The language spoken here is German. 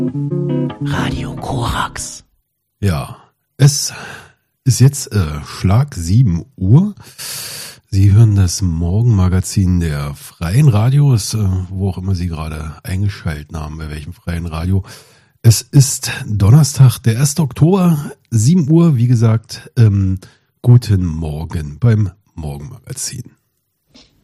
Radio Korax. Ja, es ist jetzt Schlag 7 Uhr. Sie hören das Morgenmagazin der Freien Radios, wo auch immer Sie gerade eingeschaltet haben, bei welchem freien Radio. Es ist Donnerstag, der 1. Oktober, 7 Uhr, wie gesagt, guten Morgen beim Morgenmagazin.